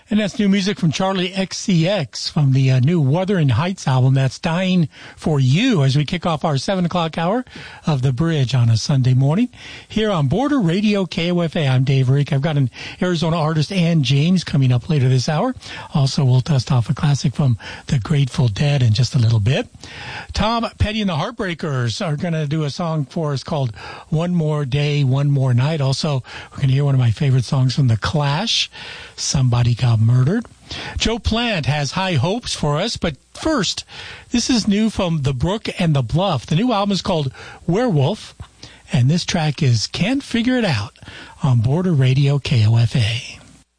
And that's new music from Charlie XCX from the new Wuthering Heights album. That's Dying for You as we kick off our 7 o'clock hour of The Bridge on a Sunday morning here on Border Radio KOFA. I'm Dave Rick. I've got an Arizona artist, Ann James, coming up later this hour. Also, we'll dust off a classic from the Grateful Dead in just a little bit. Tom Petty and the Heartbreakers are going to do a song for us called One More Day, One More Night. Also, we're going to hear one of my favorite songs from The Clash, Somebody Got Murdered. Joe Plant has high hopes for us, but first, this is new from The Brook and the Bluff. The new album is called Werewolf, and this track is Can't Figure It Out on Border Radio KOFA.